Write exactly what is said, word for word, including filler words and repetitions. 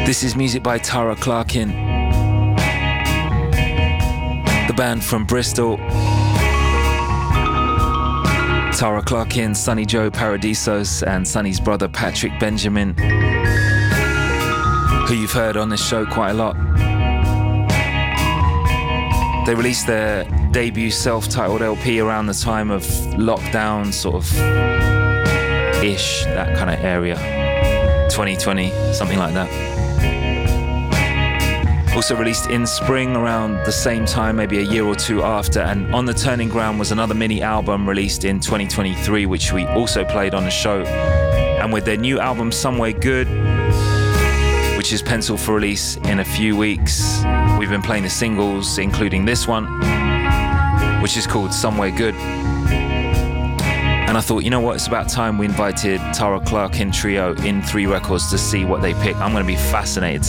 This is music by Tara Clarkin, the band from Bristol. Tara Clarkin, Sonny Joe Paradisos, and Sonny's brother Patrick Benjamin, who you've heard on this show quite a lot. They released their debut self-titled L P around the time of lockdown, sort of ish, that kind of area. twenty twenty, something like that. Also released in spring around the same time, maybe a year or two after, and On the Turning Ground was another mini album released in twenty twenty-three, which we also played on the show. And with their new album Somewhere Good, which is penciled for release in a few weeks, we've been playing the singles, including this one, which is called Somewhere Good. And I thought, you know what, it's about time we invited Tara Clarkin Trio in Three Records to see what they pick. I'm going to be fascinated to